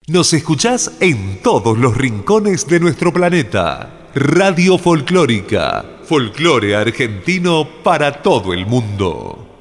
Nos escuchás en todos los rincones de nuestro planeta. Radio Folclórica. Folclore argentino para todo el mundo.